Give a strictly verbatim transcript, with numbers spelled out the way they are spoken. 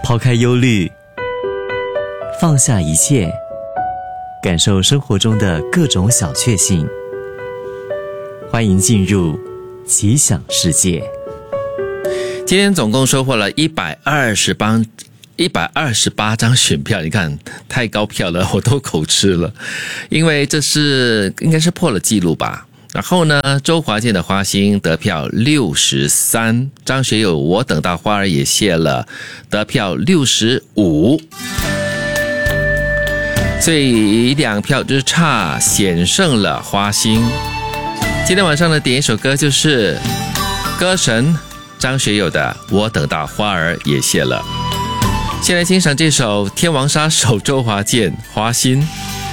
抛开忧虑，放下一切，感受生活中的各种小确幸。欢迎进入奇想世界。 今天总共收获了一百二十八一百二十八张选票，你看太高票了，我都口吃了，因为这是应该是破了纪录吧。然后呢，周华健的花心得票六十三，张学友我等到花儿也谢了得票六十五，所以两票之差险胜了花心。今天晚上的点一首歌就是歌神张学友的我等到花儿也谢了。先来欣赏这首天王杀手周华健花心。